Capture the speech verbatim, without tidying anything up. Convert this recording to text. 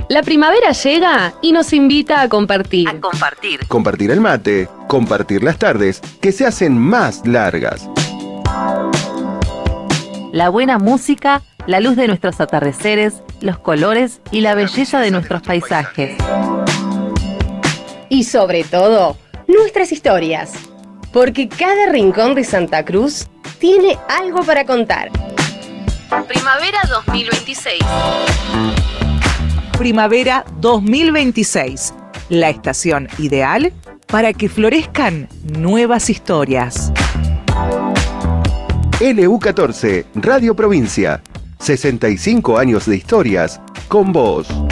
La primavera llega y nos invita a compartir. A compartir. Compartir el mate, compartir las tardes, que se hacen más largas. La buena música, la luz de nuestros atardeceres, los colores y la belleza de nuestros paisajes. Y sobre todo, nuestras historias. Porque cada rincón de Santa Cruz tiene algo para contar. Primavera dos mil veintiséis. Primavera dos mil veintiséis, la estación ideal para que florezcan nuevas historias. L U catorce, Radio Provincia, sesenta y cinco años de historias con vos.